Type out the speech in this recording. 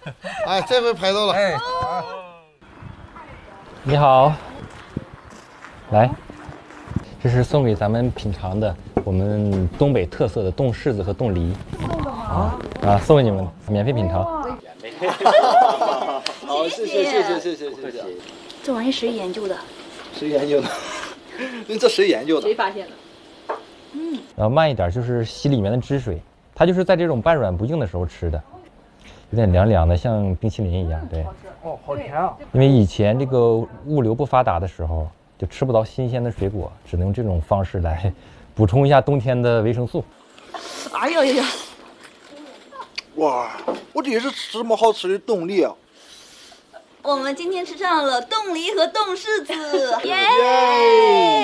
哎，这回拍到了。 哎， 你好，来，这是送给咱们品尝的我们东北特色的冻柿子和冻梨。 送的吗？ 送给你们，免费品尝。 好，谢谢。 这玩意谁研究的？ 谁研究的？这谁研究的？ 谁发现的？ 然后慢一点，就是吸里面的汁水，它就是在这种半软不硬的时候吃的，有点凉凉的，像冰淇淋一样。对， 哦，好甜啊！ 因为以前这个物流不发达的时候，就吃不到新鲜的水果，只能用这种方式来补充一下冬天的维生素。 哎呦呦呦！ 哇，我这是吃什么好吃的冻梨啊？ 我们今天吃上了冻梨和冻柿子，耶！